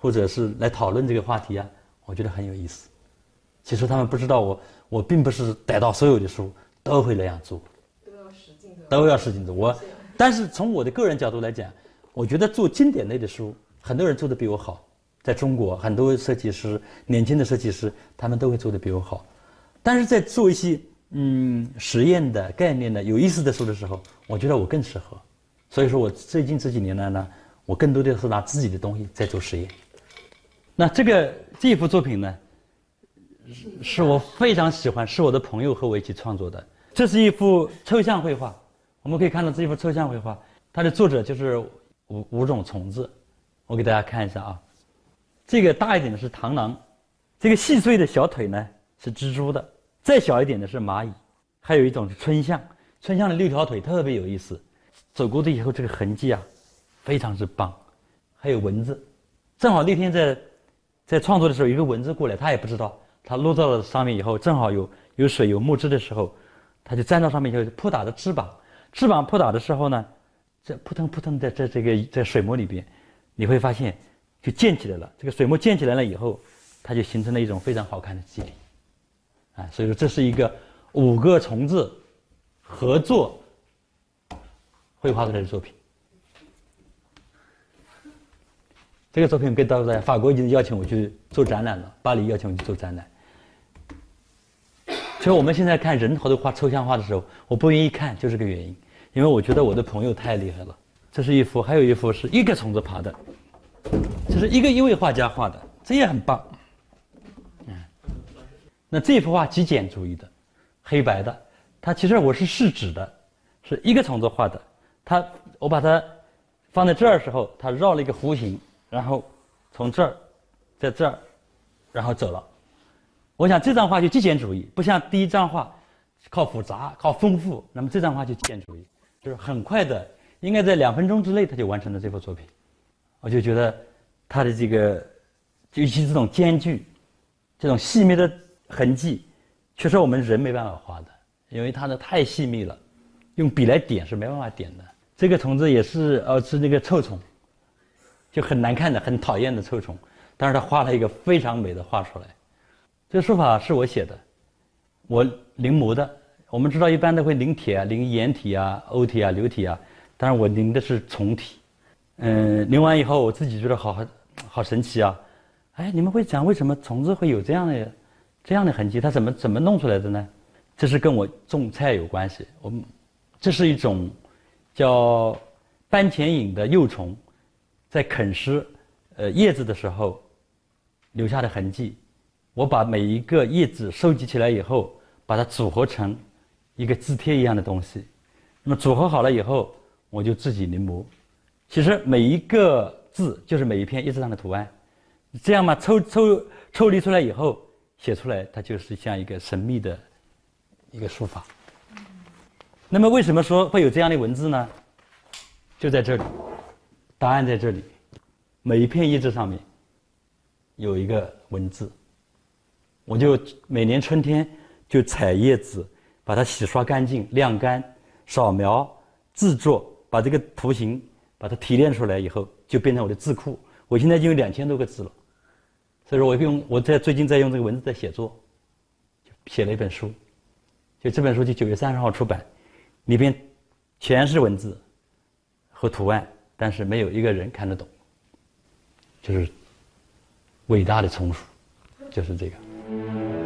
或者是来讨论这个话题啊，我觉得很有意思。其实他们不知道我并不是逮到所有的书都会那样做，都要使劲做。但是从我的个人角度来讲，我觉得做经典类的书，很多人做的比我好。在中国，很多设计师，年轻的设计师，他们都会做的比我好。但是在做一些实验的概念的有意思的书的时候，我觉得我更适合。所以说我最近这几年来呢，我更多的是拿自己的东西在做实验。那这一幅作品呢，是我非常喜欢，是我的朋友和我一起创作的。这是一幅抽象绘画，我们可以看到这一幅抽象绘画，它的作者就是五种虫子。我给大家看一下啊，这个大一点的是螳螂，这个细碎的小腿呢是蜘蛛的，再小一点的是蚂蚁，还有一种是春象。春象的6条腿特别有意思，走过的以后这个痕迹啊，非常之棒。还有蚊子，正好那天在创作的时候，有一个蚊子过来，他也不知道，他落到了上面以后，正好有水有木质的时候，他就站到上面以后，扑打着翅膀扑打的时候呢，这扑腾扑腾在水膜里边，你会发现就溅起来了。这个水膜溅起来了以后，它就形成了一种非常好看的肌理。所以说这是一个5个虫子合作绘画出来的作品。这个作品跟大家，法国已经邀请我去做展览了，巴黎邀请我去做展览。所以我们现在看人头的画抽象画的时候，我不愿意看，就是这个原因，因为我觉得我的朋友太厉害了。这是一幅，还有一幅是1个虫子爬的，这是一位画家画的，这也很棒。那这幅画极简主义的，黑白的，它其实我是试纸的，是1个虫子画的。我把它放在这儿的时候，它绕了一个弧形，然后从这儿，在这儿，然后走了。我想这张画就极简主义，不像第一张画靠复杂、靠丰富。那么这张画就极简主义，就是很快的，应该在2分钟之内他就完成了这幅作品。我就觉得他的这个，尤其是这种间距、这种细密的痕迹，确实我们人没办法画的，因为它的太细密了，用笔来点是没办法点的。这个虫子也是是那个臭虫，就很难看的、很讨厌的臭虫，但是他画了一个非常美的画出来。这个书法是我写的，我临摹的。我们知道一般都会临帖啊，临颜体啊、欧体啊、流体啊，当然我临的是虫体。临完以后我自己觉得好神奇啊！你们会讲为什么虫子会有这样的痕迹？它怎么弄出来的呢？这是跟我种菜有关系。这是一种叫斑钱蝇的幼虫，在啃食叶子的时候留下的痕迹。我把每一个叶子收集起来以后，把它组合成一个字帖一样的东西。那么组合好了以后，我就自己临摹。其实每一个字就是每一片叶子上的图案。这样嘛，抽离出来以后，写出来它就是像一个神秘的一个书法。那么为什么说会有这样的文字呢？就在这里，答案在这里。每一片叶子上面有一个文字。我就每年春天就采叶子，把它洗刷干净、晾干、扫描、制作，把这个图形把它提炼出来以后，就变成我的字库。我现在就有2000多个字了，所以说我最近在用这个文字在写作，就写了一本书，就这本书就9月30号出版，里边全是文字和图案，但是没有一个人看得懂，就是伟大的丛书，就是这个。